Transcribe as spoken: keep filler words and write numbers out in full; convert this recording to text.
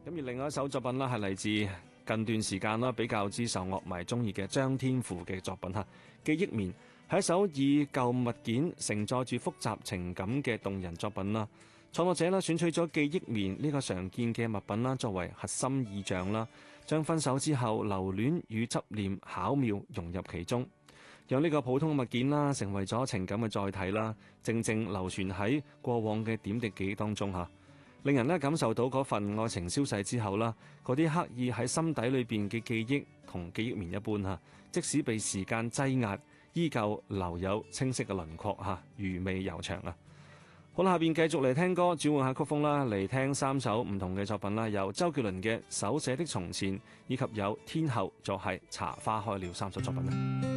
咁而另外一首作品啦，係嚟自近段時間啦比較之受樂迷中意嘅張天賦嘅作品嚇，《記憶棉》係一首以舊物件承載住複雜情感嘅動人作品啦。創作者啦選取咗記憶棉呢個常見嘅物品啦，作為核心意象啦，將分手之後留戀與執念巧妙融入其中，讓呢個普通物件啦成為咗情感嘅載體啦，靜靜流傳喺過往嘅點滴記憶當中嚇。令人咧感受到嗰份愛情消逝之後啦，嗰啲刻意喺心底裏邊嘅記憶同記憶棉一般嚇，即使被時間擠壓，依舊留有清晰嘅輪廓嚇，餘味悠長啊！好啦，下邊繼續嚟聽歌，轉換下曲風啦，嚟聽三首唔同嘅作品啦，有周杰倫嘅《手寫的從前》，以及有天后作係《茶花開了》三首作品啊！